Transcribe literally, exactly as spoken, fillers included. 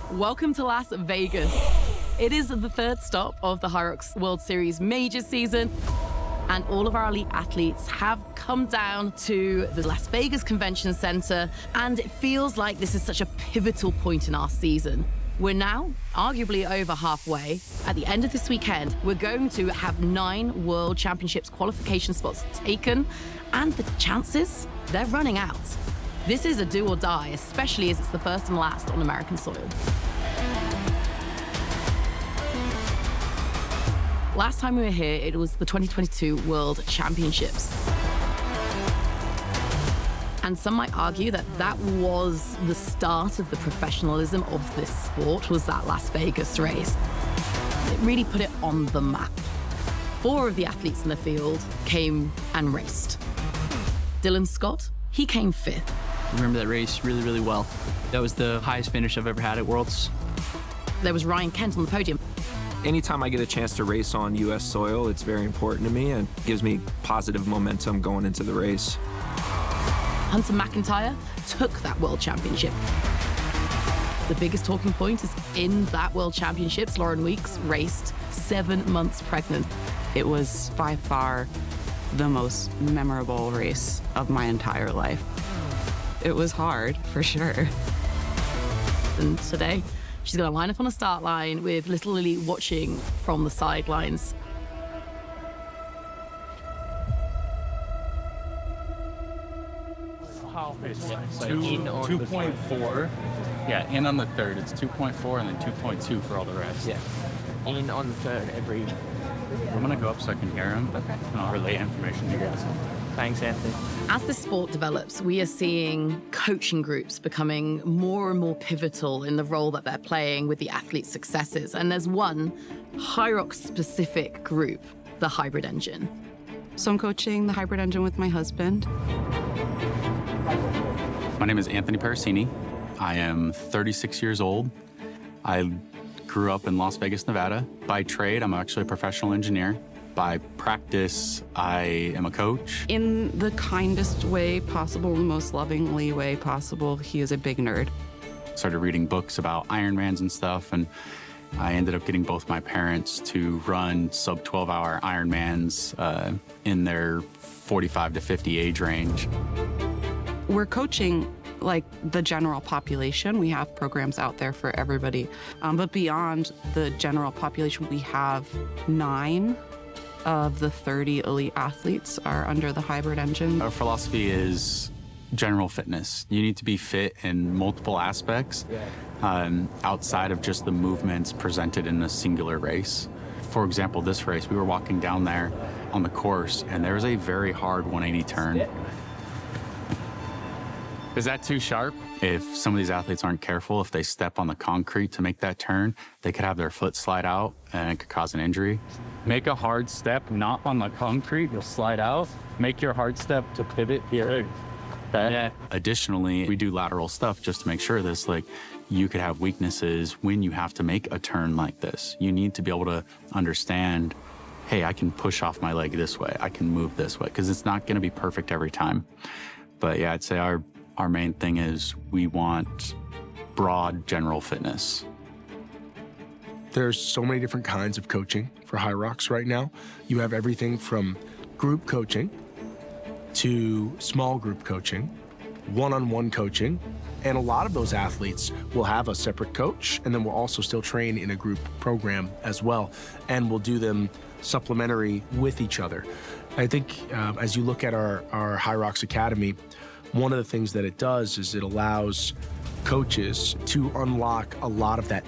Welcome to Las Vegas. It is the third stop of the Hyrox World Series major season, and all of our elite athletes have come down to the Las Vegas Convention Center, and it feels like this is such a pivotal point in our season. We're now arguably over halfway. At the end of this weekend, we're going to have nine World Championships qualification spots taken, and the chances, they're running out. This is a do or die, especially as it's the first and last on American soil. Last time we were here, it was the twenty twenty-two World Championships. And some might argue that that was the start of the professionalism of this sport, was that Las Vegas race. It really put it on the map. Four of the athletes in the field came and raced. Dylan Scott, he came fifth. I remember that race really, really well. That was the highest finish I've ever had at Worlds. There was Ryan Kent on the podium. Anytime I get a chance to race on U S soil, it's very important to me and gives me positive momentum going into the race. Hunter McIntyre took that World Championship. The biggest talking point is in that World Championships, Lauren Weeks raced seven months pregnant. It was by far the most memorable race of my entire life. It was hard, for sure. And today, she's going to line up on a start line with little Lily watching from the sidelines. It's two point four. Yeah, in on the third, it's two point four and then two point two for all the rest. Yeah, in on the third every. I'm gonna go up so I can hear him, and I'll relay information to you guys. Thanks, Anthony. As the sport develops, we are seeing coaching groups becoming more and more pivotal in the role that they're playing with the athletes' successes. And there's one Hyrox-specific group, the Hybrid Engine. So I'm coaching the Hybrid Engine with my husband. My name is Anthony Parasini. I am thirty-six years old. I grew up in Las Vegas, Nevada. By trade, I'm actually a professional engineer. By practice, I am a coach. In the kindest way possible, the most lovingly way possible, he is a big nerd. Started reading books about Ironmans and stuff, and I ended up getting both my parents to run sub twelve hour Ironmans uh, in their forty-five to fifty age range. We're coaching like the general population. We have programs out there for everybody. Um, but beyond the general population, we have nine of the thirty elite athletes are under the Hybrid Engine. Our philosophy is general fitness. You need to be fit in multiple aspects um, outside of just the movements presented in a singular race. For example, this race, we were walking down there on the course, and there was a very hard one eighty turn. Is that too sharp? If some of these athletes aren't careful, if they step on the concrete to make that turn, they could have their foot slide out and it could cause an injury. Make a hard step, not on the concrete, you'll slide out. Make your hard step to pivot here. Okay. Yeah. Additionally, we do lateral stuff just to make sure this, like, you could have weaknesses when you have to make a turn like this. You need to be able to understand, hey, I can push off my leg this way, I can move this way, because it's not gonna be perfect every time. But yeah, I'd say our Our main thing is we want broad general fitness. There's so many different kinds of coaching for Hyrox right now. You have everything from group coaching to small group coaching, one-on-one coaching, and a lot of those athletes will have a separate coach, and then we'll also still train in a group program as well, and we'll do them supplementary with each other. I think um, as you look at our, our Hyrox Academy, one of the things that it does is it allows coaches to unlock a lot of that